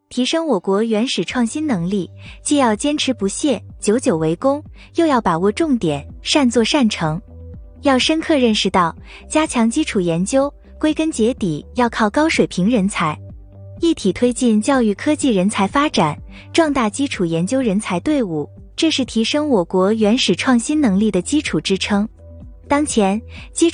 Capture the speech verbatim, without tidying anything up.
提升我国原始创新能力，既要坚持不懈，久久为功，又要把握重点，善作善成。要深刻认识到，加强基础研究，归根结底要靠高水平人才。一体推进教育科技人才发展，壮大基础研究人才队伍，这是提升我国原始创新能力的基础支撑。当前，基